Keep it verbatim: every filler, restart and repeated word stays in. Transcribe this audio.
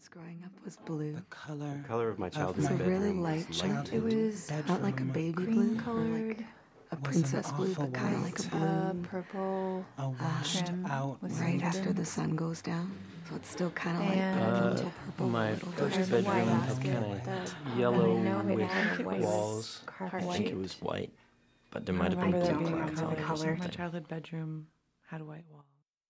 was growing up was blue. The color, The color of my of childhood It was a bedroom really light was blue. light It blue. was not like a bedroom baby cream blue or colored. like a was princess an blue, but awful kind of like a white. blue Uh, purple. a washed trim out with right some after the ribbons. sun goes down. So it's still kind of light, And- but it's a Uh, little purple. my a little first There's a dark. bedroom white had basket, kind the- of yellow I know it with had a white walls. carpet I think it was white, but there I might have been remember blue there being a clouds on color it or color. something. My childhood bedroom had white walls.